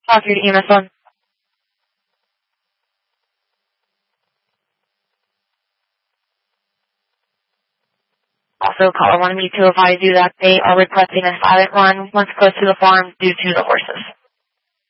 Talk to your EMS on. Also, caller wanted me to advise you that they are requesting a silent run once close to the farm due to the horses.